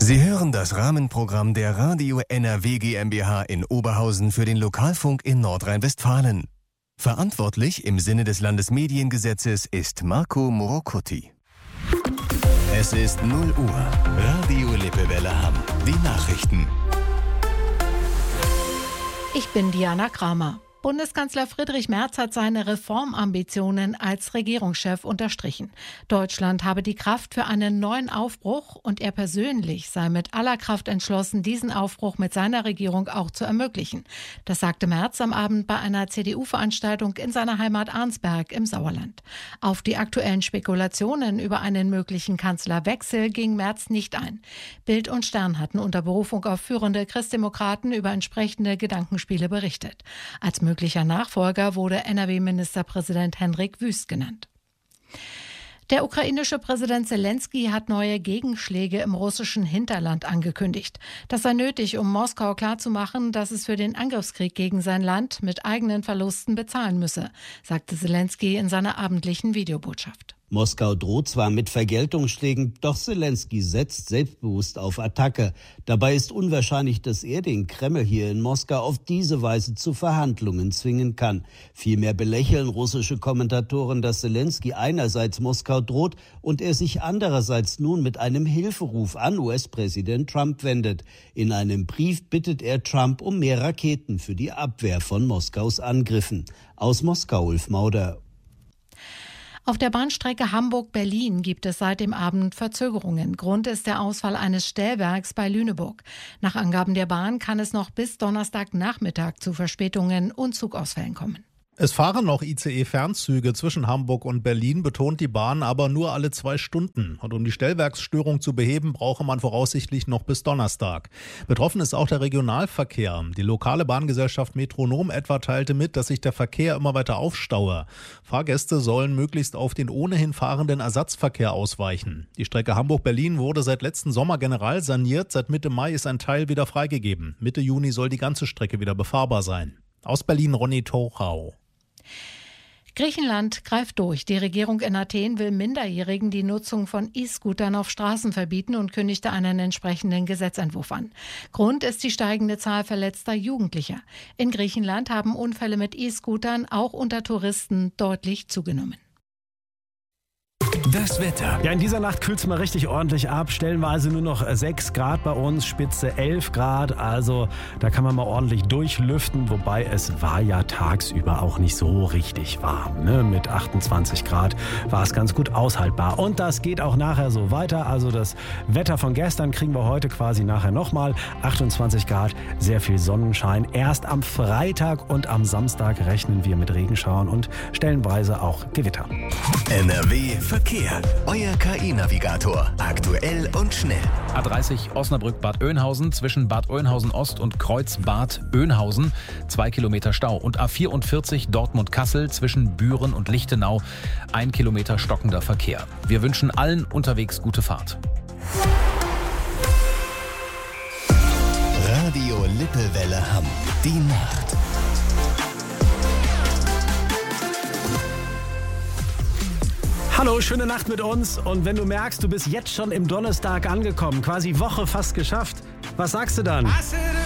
Sie hören das Rahmenprogramm der Radio NRW GmbH in Oberhausen für den Lokalfunk in Nordrhein-Westfalen. Verantwortlich im Sinne des Landesmediengesetzes ist Marco Morocuti. Es ist 0 Uhr. Radio Lippewelle Hamm. Die Nachrichten. Ich bin Diana Kramer. Bundeskanzler Friedrich Merz hat seine Reformambitionen als Regierungschef unterstrichen. Deutschland habe die Kraft für einen neuen Aufbruch und er persönlich sei mit aller Kraft entschlossen, diesen Aufbruch mit seiner Regierung auch zu ermöglichen. Das sagte Merz am Abend bei einer CDU-Veranstaltung in seiner Heimat Arnsberg im Sauerland. Auf die aktuellen Spekulationen über einen möglichen Kanzlerwechsel ging Merz nicht ein. Bild und Stern hatten unter Berufung auf führende Christdemokraten über entsprechende Gedankenspiele berichtet. Als möglicher Nachfolger wurde NRW-Ministerpräsident Hendrik Wüst genannt. Der ukrainische Präsident Selenskyj hat neue Gegenschläge im russischen Hinterland angekündigt. Das sei nötig, um Moskau klarzumachen, dass es für den Angriffskrieg gegen sein Land mit eigenen Verlusten bezahlen müsse, sagte Selenskyj in seiner abendlichen Videobotschaft. Moskau droht zwar mit Vergeltungsschlägen, doch Selenskyj setzt selbstbewusst auf Attacke. Dabei ist unwahrscheinlich, dass er den Kreml hier in Moskau auf diese Weise zu Verhandlungen zwingen kann. Vielmehr belächeln russische Kommentatoren, dass Selenskyj einerseits Moskau droht und er sich andererseits nun mit einem Hilferuf an US-Präsident Trump wendet. In einem Brief bittet er Trump um mehr Raketen für die Abwehr von Moskaus Angriffen. Aus Moskau, Ulf Mauder. Auf der Bahnstrecke Hamburg-Berlin gibt es seit dem Abend Verzögerungen. Grund ist der Ausfall eines Stellwerks bei Lüneburg. Nach Angaben der Bahn kann es noch bis Donnerstagnachmittag zu Verspätungen und Zugausfällen kommen. Es fahren noch ICE-Fernzüge zwischen Hamburg und Berlin, betont die Bahn, aber nur alle 2 Stunden. Und um die Stellwerksstörung zu beheben, brauche man voraussichtlich noch bis Donnerstag. Betroffen ist auch der Regionalverkehr. Die lokale Bahngesellschaft Metronom etwa teilte mit, dass sich der Verkehr immer weiter aufstaue. Fahrgäste sollen möglichst auf den ohnehin fahrenden Ersatzverkehr ausweichen. Die Strecke Hamburg-Berlin wurde seit letzten Sommer general saniert. Seit Mitte Mai ist ein Teil wieder freigegeben. Mitte Juni soll die ganze Strecke wieder befahrbar sein. Aus Berlin Ronny Torau. Griechenland greift durch. Die Regierung in Athen will Minderjährigen die Nutzung von E-Scootern auf Straßen verbieten und kündigte einen entsprechenden Gesetzentwurf an. Grund ist die steigende Zahl verletzter Jugendlicher. In Griechenland haben Unfälle mit E-Scootern auch unter Touristen deutlich zugenommen. Das Wetter. Ja, in dieser Nacht kühlt es mal richtig ordentlich ab. Stellenweise nur noch 6 Grad bei uns, Spitze 11 Grad. Also da kann man mal ordentlich durchlüften. Wobei es war ja tagsüber auch nicht so richtig warm. Ne? Mit 28 Grad war es ganz gut aushaltbar. Und das geht auch nachher so weiter. Also das Wetter von gestern kriegen wir heute quasi nachher nochmal. 28 Grad, sehr viel Sonnenschein. Erst am Freitag und am Samstag rechnen wir mit Regenschauern und stellenweise auch Gewitter. NRW Verkehr. Euer KI-Navigator. Aktuell und schnell. A30 Osnabrück-Bad Oeynhausen zwischen Bad Oeynhausen Ost und Kreuz-Bad Oeynhausen 2 Kilometer Stau. Und A44 Dortmund-Kassel zwischen Büren und Lichtenau 1 Kilometer stockender Verkehr. Wir wünschen allen unterwegs gute Fahrt. Radio Lippewelle Hamm. Die Nacht. Hallo, schöne Nacht mit uns. Und wenn du merkst, du bist jetzt schon im Donnerstag angekommen, quasi Woche fast geschafft, was sagst du dann?